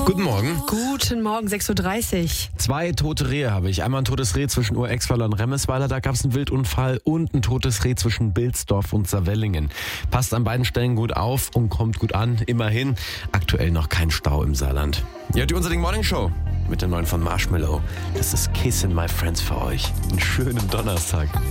Guten Morgen. Guten Morgen, 6.30 Uhr. 2 tote Rehe habe ich. Einmal ein totes Reh zwischen Urexweiler und Remesweiler, da gab es einen Wildunfall, und ein totes Reh zwischen Bilsdorf und Savellingen. Passt an beiden Stellen gut auf und kommt gut an, immerhin. Aktuell noch kein Stau im Saarland. Ja, die Unser Ding Morning Show mit der neuen von Marshmello. Das ist Kissin' My Friends für euch. Einen schönen Donnerstag.